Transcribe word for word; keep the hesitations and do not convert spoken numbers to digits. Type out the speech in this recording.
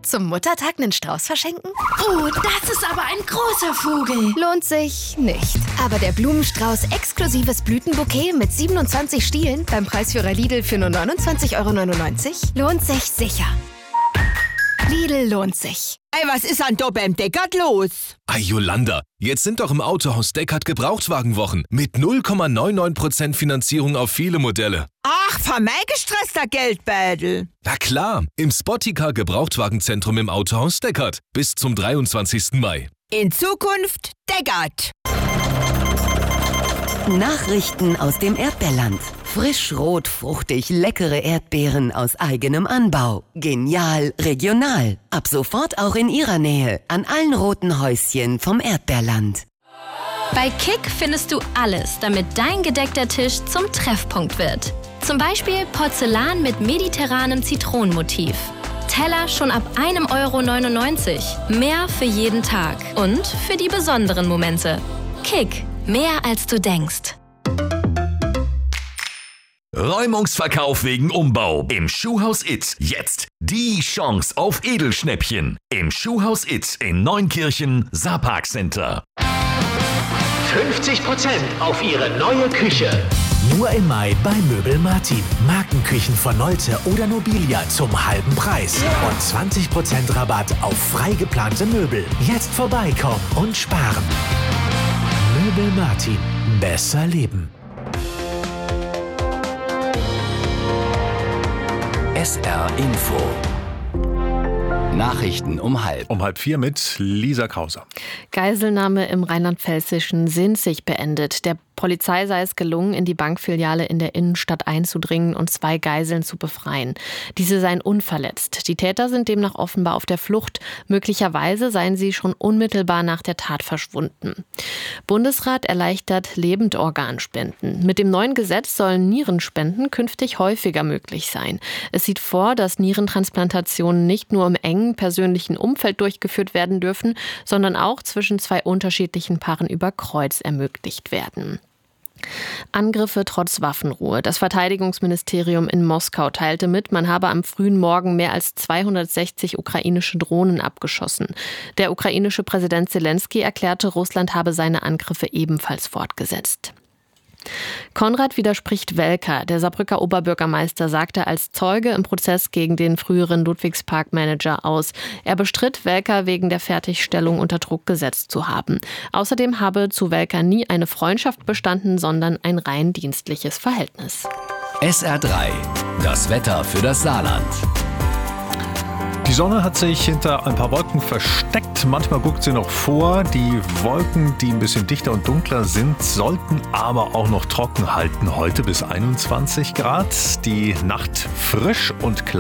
Zum Muttertag einen Strauß verschenken? Oh, das ist aber ein großer Vogel. Lohnt sich nicht. Aber der Blumenstrauß exklusives Blütenbouquet mit siebenundzwanzig Stielen beim Preisführer Lidl für nur neunundzwanzig Euro neunundneunzig lohnt sich sicher. Lidl lohnt sich. Ey, was ist an da beim Deckard los? Ei, Jolanda, jetzt sind doch im Autohaus Deckard Gebrauchtwagenwochen mit null Komma neunundneunzig Prozent Finanzierung auf viele Modelle. Ach, für mein gestresster Geldbeutel. Na klar, im Spotticar Gebrauchtwagenzentrum im Autohaus Deckard bis zum dreiundzwanzigsten Mai. In Zukunft Deckard. Nachrichten aus dem Erdbeerland. Frisch, rot, fruchtig, leckere Erdbeeren aus eigenem Anbau. Genial, regional. Ab sofort auch in Ihrer Nähe. An allen roten Häuschen vom Erdbeerland. Bei Kick findest du alles, damit dein gedeckter Tisch zum Treffpunkt wird. Zum Beispiel Porzellan mit mediterranem Zitronenmotiv. Teller schon ab einem Euro neunundneunzig. Mehr für jeden Tag und für die besonderen Momente. Kick. Mehr als du denkst. Räumungsverkauf wegen Umbau im Schuhhaus It. Jetzt die Chance auf Edelschnäppchen. Im Schuhhaus It in Neunkirchen, Saarpark Center. fünfzig Prozent auf Ihre neue Küche. Nur im Mai bei Möbel Martin. Markenküchen von Nolte oder Nobilia zum halben Preis. Und zwanzig Prozent Rabatt auf frei geplante Möbel. Jetzt vorbeikommen und sparen. Möbel Martin. Besser leben. S R Info. Nachrichten um halb. Um halb vier mit Lisa Krauser. Geiselnahme im rheinland-pfälzischen Sinzig beendet. Der Polizei sei es gelungen, in die Bankfiliale in der Innenstadt einzudringen und zwei Geiseln zu befreien. Diese seien unverletzt. Die Täter sind demnach offenbar auf der Flucht. Möglicherweise seien sie schon unmittelbar nach der Tat verschwunden. Bundesrat erleichtert Lebendorganspenden. Mit dem neuen Gesetz sollen Nierenspenden künftig häufiger möglich sein. Es sieht vor, dass Nierentransplantationen nicht nur im engen persönlichen Umfeld durchgeführt werden dürfen, sondern auch zwischen zwei unterschiedlichen Paaren über Kreuz ermöglicht werden. Angriffe trotz Waffenruhe. Das Verteidigungsministerium in Moskau teilte mit, man habe am frühen Morgen mehr als zweihundertsechzig ukrainische Drohnen abgeschossen. Der ukrainische Präsident Zelensky erklärte, Russland habe seine Angriffe ebenfalls fortgesetzt. Konrad widerspricht Welker. Der Saarbrücker Oberbürgermeister sagte als Zeuge im Prozess gegen den früheren Ludwigspark-Manager aus. Er bestritt, Welker wegen der Fertigstellung unter Druck gesetzt zu haben. Außerdem habe zu Welker nie eine Freundschaft bestanden, sondern ein rein dienstliches Verhältnis. S R drei. Das Wetter für das Saarland. Die Sonne hat sich hinter ein paar Wolken versteckt. Manchmal guckt sie noch vor. Die Wolken, die ein bisschen dichter und dunkler sind, sollten aber auch noch trocken halten. Heute bis einundzwanzig Grad. Die Nacht frisch und klar.